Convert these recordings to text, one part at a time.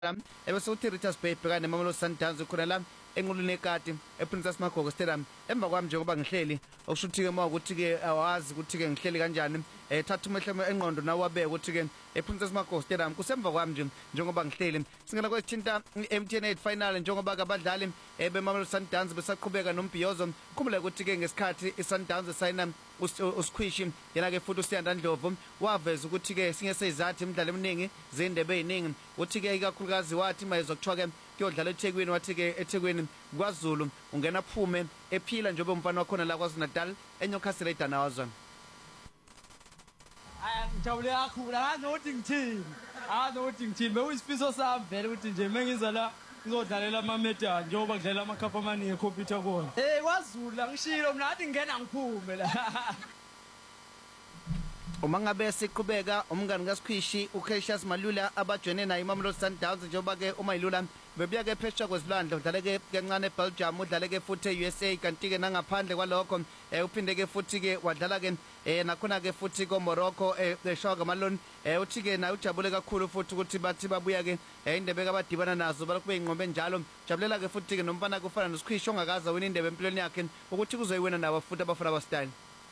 ebese uthi Richards Bay bhekane Mamelodi Sundowns khona la enqulweni ekati ePrincess Makgogo Stadium emva kwami njengoba ngihleli okusho ukuthi ke mawukuthi ke awazi ukuthi ke ngihleli kanjani thatha umehleme engqondo nawe wabeka ukuthi ke ePrincess Makgogo Stadium kusemva kwami nje njengoba ngihleli singena kwesithinta iMTN8 final njengoba ke abadlali beMamelodi Sundowns besaqhubeka nombhiyozo khumbula ukuthi ke ngesikhathi iSundowns sayina uSkhwishi yena ke futhi uSiyanda Ndlovu waveza ukuthi ke singe seyizathi imidlalo eminingi zindebe eziningi uthi ke ikakhulukazi wathi mayezokuthiwa ke kuyodlala eThekwini wathi ke eThekwini kwaZulu ungena phume ephila njengoba umfana wakhona la kwaZulu Natal eNyocastle eDanawazana ngijabule kakhulu anothi ngithini bewuyisifiso sami vele ukuthi nje mengiza la ngizodlalela ama-medal njengoba kudlalela amakhapha amaningi ekhompyutha kona kwaZulu la ngishilo mina athi ngingena ngiphume la uma ngabe siqhubeka umngani kaSkhwishi uCassius Malula abajone naye iMamelodi Sundowns njengoba ke uMayilula bebuya ke phesheya kwezilwandle udlale ke kancane eBelgium udlale ke futhi eUSA kanti ke nangaphandle kwalokho uphinde ke futhi ke wadlala ke nakhona ke futhi koMorocco eShawa Malone uthi ke naye ujabule kakhulu futhi ukuthi bathi babuya ke indebe abadibana nazo balokhu beyinqobe njalo jabulela ke futhi ke nomfana kufana noSkhwishi ongakaza wina indebe empilweni yakhe ukuthi kuzoyiwina nawo futhi abafana abastyle.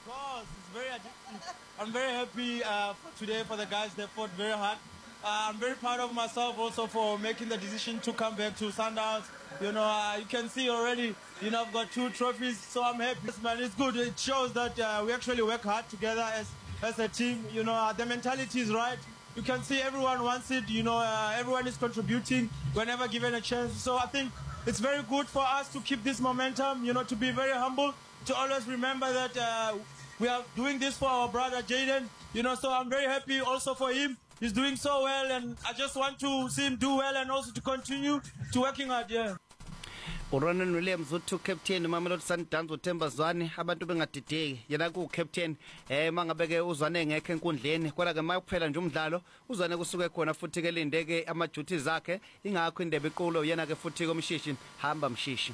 I'm very happy for today for the guys. They fought very hard. I'm very proud of myself also for making the decision to come back to Sundowns. You know, you can see already, you know, I've got 2 trophies, so I'm happy. Yes, man, it's good. It shows that we actually work hard together as a team. You know, the mentality is right. You can see everyone wants it. You know, everyone is contributing whenever given a chance. So I think it's very good for us to keep this momentum, you know, to be very humble, to always remember that we are doing this for our brother Jaden, you know, so I'm very happy also for him. He's doing so well and I just want to see him do well and also to continue to working hard, yeah. uRonan Williams uthi captain Mamelodi Sundowns uThemba Zwane abantu bengadideki yena ku captain mangabe ke uZwane ngekho enkundleni kodwa ke makuphela nje umdlalo uZwane kusuke khona futhi ke lindeke ama duties zakhe ingakho indebe iqulo yena ke futhi komshishi hamba mshishi.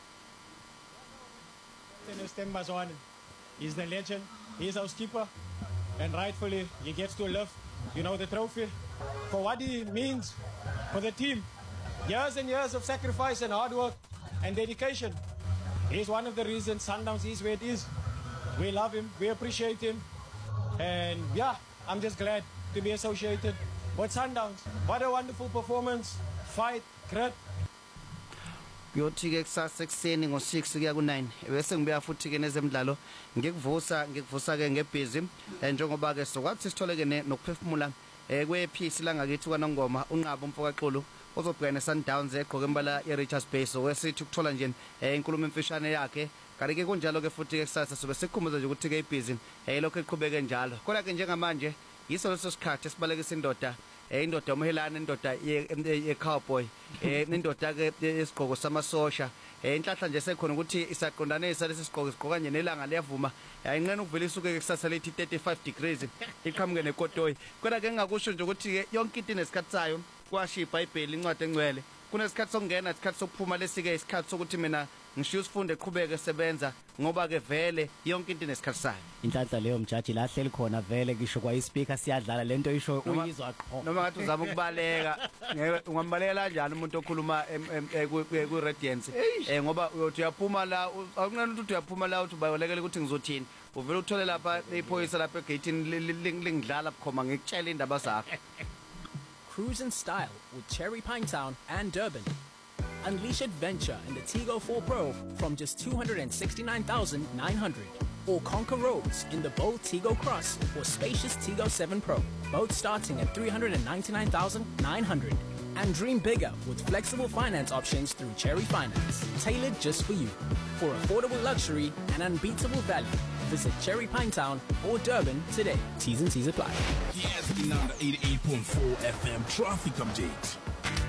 Themba Zwane, he's the legend, he's our skipper and rightfully he gets to lift, you know, the trophy for what he means for the team. Years and years of sacrifice and hard work and dedication. He's one of the reasons Sundowns is where it is. We love him, we appreciate him, and yeah, I'm just glad to be associated with Sundowns. What a wonderful performance, fight, grit. Yothi ke kusasa ekseni ngo6 kuya ku9 bese ngibuya futhi ke nezemidlalo ngikuvusa ke ngebhizi njengoba ke sokwathi sitholeke nokuphefumula kwephisi la ngakithi kwaNongoma unqaba umfoka Xulu uzobhekana Sundowns egqoke imbala yeRichards Bay so wesithi ukuthola nje inkulumo emfishane yakhe kanti ke kunjalo ke futhi ke kusasa sobe sikhumbuza nje ukuthi ke ibhizi lokho eqhubeke njalo kodwa ke njengamanje yiso leso sikhathi esibalekisa indoda indoda omhelana indoda ye-cowboy indoda ke esigqoko samasosha inhlahla nje sekhona ukuthi isaqondanisa lesi sigqoko sigqoka nje nelanga liyavuma ayinqena ukuvelisa uke kusasa lethi 35 degrees iqhamuke nekotoyi kodwa ke ngingakusho nje ukuthi ke yonke into inesikhathi sayo kwasho iBhayibheli incwadi engcwele kunesikhathi sokungena isikhathi sokuphuma lesike isikhathi sokuthi mina ngishiya usifunde eqhubeke esebenza ngoba ke vele yonke into inesikhathi sayo. Inhlanhla leyo mjaji la hleli khona vele ngisho kwa ispeaker siyadlala lento isho uyizwa qho noma ngathi uzama ukubaleka ungambaleka kanjani umuntu okhuluma ku Radiance ngoba uyothi uyaphuma la akunani ukuthi uyaphuma la uthi bayolekela ukuthi ngizothini uvela uthole lapha iphoyisa lapha egate lingidlala bukhoma ngikutshela indaba zakho. Cruise in style with Cherry Pinetown and Durban. Unleash adventure in the Tigo 4 Pro from just 269,900. Or conquer roads in the bold Tigo Cross or spacious Tigo 7 Pro, both starting at 399,900. And dream bigger with flexible finance options through Cherry Finance, tailored just for you. For affordable luxury and unbeatable value, visit Cherry Pinetown or Durban today. T's and C's apply. Yes, number 88.4 FM traffic update.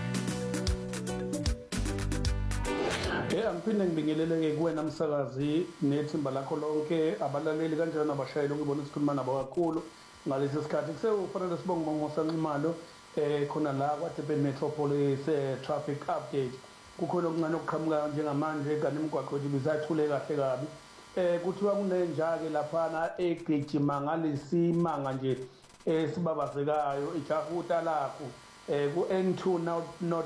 Ngiphinde ngibingeleleke kuwena msakazi nethimba lakho lonke abalaleli kanjalo abashayeli ngibona isikhuluma nabo kakhulu ngalesi sikhathi kusekufanele sibonge ngosanqimalo khona la kwaDurban Metropolis traffic update kukhona okuncane okuqhamuka njengamanje kanti imigwaqo yethu bizathule kahle kabi kuthiwa kunenja ke lapha egijima ngalesimanga nje esibabazekayo ijahuta lakho ku N2 North